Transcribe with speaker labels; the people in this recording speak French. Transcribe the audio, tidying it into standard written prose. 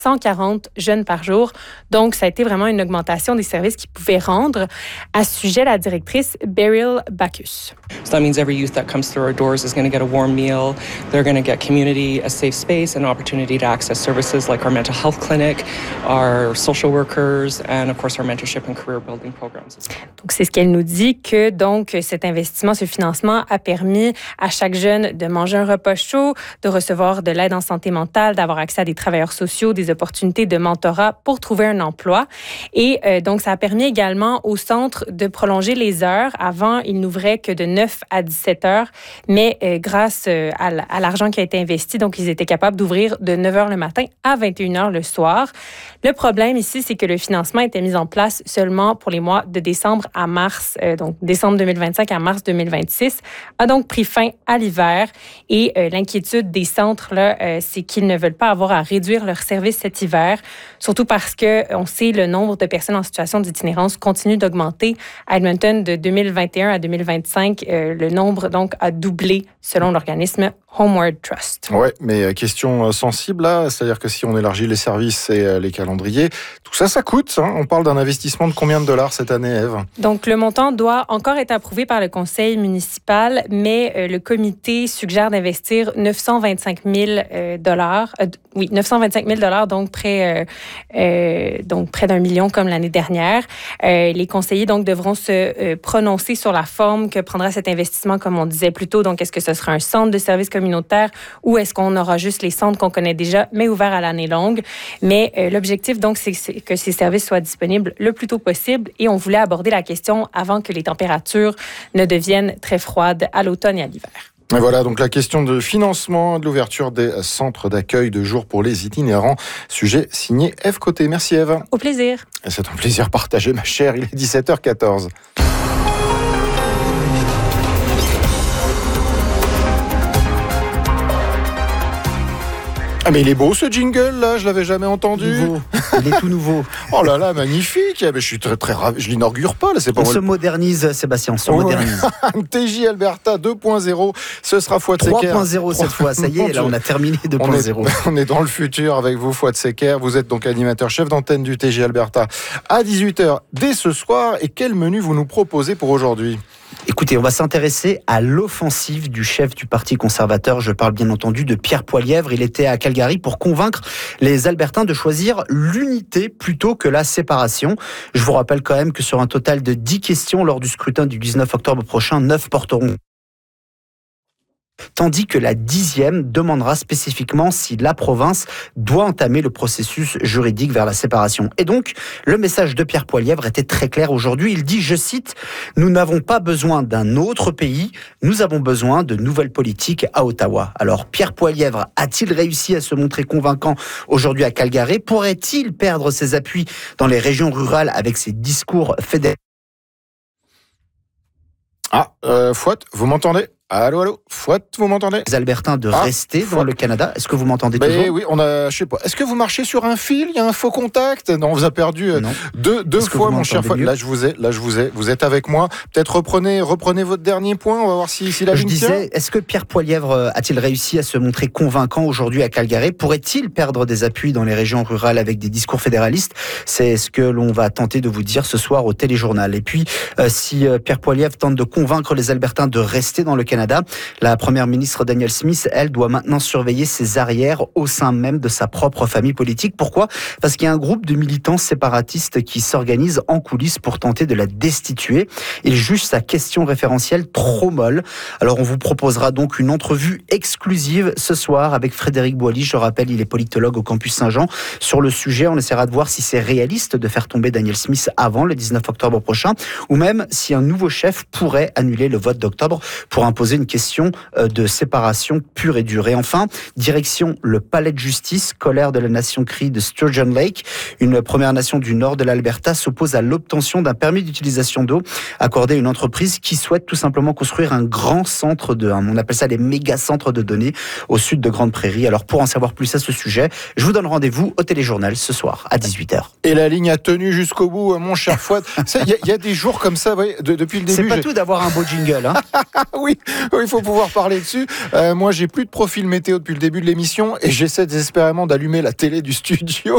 Speaker 1: 140 jeunes par jour. Donc, ça a été vraiment une augmentation des services qu'ils pouvaient rendre. À ce sujet, la directrice Beryl Bacchus.
Speaker 2: So that means every youth that comes through our doors is going to get a warm meal. They're going to get community, a safe space, and an opportunity to access services like our mental health clinic, our social workers, and of course our mentorship and career building programs.
Speaker 1: Donc, c'est ce qu'elle nous dit que donc cet investissement, ce financement a permis à chaque jeune de manger un repas chaud, de recevoir de l'aide en santé mentale, d'avoir accès à des travailleurs sociaux, des opportunités de mentorat pour trouver un emploi. Et donc, ça a permis également au centre de prolonger les heures. Avant, il n'ouvrait que de 9 à 17 heures, mais grâce à l'argent qui a été investi, donc ils étaient capables d'ouvrir de 9 heures le matin à 21 heures le soir. Le problème ici, c'est que le financement était mis en place seulement pour les mois de décembre à mars, donc décembre 2025 à mars 2026, a donc pris fin à l'hiver. Et l'inquiétude des centres, là, c'est qu'ils ne veulent pas avoir à réduire leur service cet hiver, surtout parce qu'on sait le nombre de personnes en situation d'itinérance continue d'augmenter. À Edmonton, de 2021 à 2025, le nombre donc a doublé selon l'organisme Homeward Trust.
Speaker 3: Oui, mais question sensible là, c'est-à-dire que si on élargit les services et les calendriers, tout ça, ça coûte. Hein. On parle d'un investissement de combien de dollars cette année, Ève? Donc,
Speaker 1: le montant doit encore être approuvé par le conseil municipal, mais le comité suggère d'investir 925 000 925 000 donc près d'un million comme l'année dernière. Les conseillers donc devront se prononcer sur la forme que prendra cet investissement, comme on disait plus tôt. Donc, est-ce que ce sera un centre de services communautaires ou est-ce qu'on aura juste les centres qu'on connaît déjà, mais ouverts à l'année longue? Mais l'objectif, donc, c'est que ces services soient disponibles le plus tôt possible et on voulait aborder la question avant que les températures ne deviennent très froides à l'automne et à l'hiver.
Speaker 3: Et voilà donc la question de financement de l'ouverture des centres d'accueil de jour pour les itinérants. Sujet signé Ève Côté. Merci Ève.
Speaker 1: Au plaisir.
Speaker 3: Et c'est un plaisir partagé ma chère, il est 17h14. Ah mais il est beau ce jingle là, je l'avais jamais entendu.
Speaker 4: Nouveau. Il est tout nouveau.
Speaker 3: Oh là là, magnifique. Je suis très ravi. Je l'inaugure pas là, c'est pas.
Speaker 4: On se modernise, Sébastien, on se modernise.
Speaker 3: TJ Alberta 2.0, ce sera Fouad Secker.
Speaker 4: 3.0 cette fois, ça y est, là on a terminé 2.0.
Speaker 3: On est dans le futur avec vous, Fouad Secker. Vous êtes donc animateur chef d'antenne du TJ Alberta à 18h dès ce soir. Et quel menu vous nous proposez pour aujourd'hui ?
Speaker 4: Écoutez, on va s'intéresser à l'offensive du chef du Parti conservateur. Je parle bien entendu de Pierre Poilievre. Il était à Calgary pour convaincre les Albertains de choisir l'unité plutôt que la séparation. Je vous rappelle quand même que sur un total de 10 questions lors du scrutin du 19 octobre prochain, 9 porteront. Tandis que la 10e demandera spécifiquement si la province doit entamer le processus juridique vers la séparation. Et donc, le message de Pierre Poilievre était très clair aujourd'hui. Il dit, je cite, « Nous n'avons pas besoin d'un autre pays, nous avons besoin de nouvelles politiques à Ottawa ». Alors, Pierre Poilievre a-t-il réussi à se montrer convaincant aujourd'hui à Calgary? Pourrait-il perdre ses appuis dans les régions rurales avec ses discours fédéraux?
Speaker 3: Fouad, vous m'entendez? Allô, Fouad, vous m'entendez?
Speaker 4: Les Albertains de rester dans le Canada. Est-ce que vous m'entendez toujours?
Speaker 3: Oui, je sais pas. Est-ce que vous marchez sur un fil? Il y a un faux contact? Non, on vous a perdu deux fois, mon cher Fouad. Là, je vous ai. Vous êtes avec moi. Peut-être reprenez votre dernier point. On va voir si la ligne tient.
Speaker 4: Je disais, est-ce que Pierre Poilievre a-t-il réussi à se montrer convaincant aujourd'hui à Calgary? Pourrait-il perdre des appuis dans les régions rurales avec des discours fédéralistes? C'est ce que l'on va tenter de vous dire ce soir au téléjournal. Et puis, si Pierre Poilievre tente de convaincre les Albertains de rester dans le Canada, la première ministre Danielle Smith, elle, doit maintenant surveiller ses arrières au sein même de sa propre famille politique. Pourquoi? Parce qu'il y a un groupe de militants séparatistes qui s'organise en coulisses pour tenter de la destituer. Ils jugent sa question référentielle trop molle. Alors on vous proposera donc une entrevue exclusive ce soir avec Frédéric Boily. Je rappelle, il est politologue au campus Saint-Jean. Sur le sujet, on essaiera de voir si c'est réaliste de faire tomber Danielle Smith avant le 19 octobre prochain, ou même si un nouveau chef pourrait annuler le vote d'octobre pour imposer une question de séparation pure et dure. Et enfin, direction le palais de justice, colère de la nation Cree de Sturgeon Lake. Une Première Nation du nord de l'Alberta s'oppose à l'obtention d'un permis d'utilisation d'eau accordé à une entreprise qui souhaite tout simplement construire un grand centre on appelle ça les méga centres de données au sud de Grande Prairie. Alors pour en savoir plus à ce sujet, je vous donne rendez-vous au téléjournal ce soir à 18h.
Speaker 3: Et la ligne a tenu jusqu'au bout, mon cher Fouad. Il y a des jours comme ça, depuis le début.
Speaker 4: C'est pas tout d'avoir un beau jingle, hein.
Speaker 3: Oui, il faut pouvoir parler dessus. Moi, j'ai plus de profil météo depuis le début de l'émission et j'essaie désespérément d'allumer la télé du studio